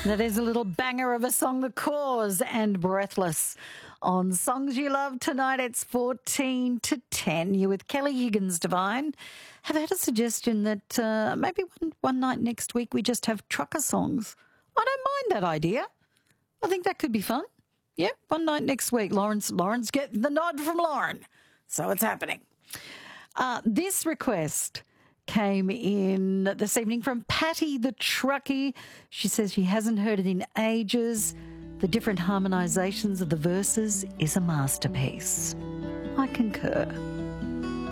That is a little banger of a song, The Cause and Breathless. On Songs You Love tonight, it's 14 to 10. You're with Kelly Higgins Divine. Have had a suggestion that maybe one night next week we just have trucker songs. I don't mind that idea. I think that could be fun. Yep, one night next week. Lawrence getting the nod from Lauren. So it's happening. This request came in this evening from Patty the Truckie. She says she hasn't heard it in ages. The different harmonisations of the verses is a masterpiece. I concur.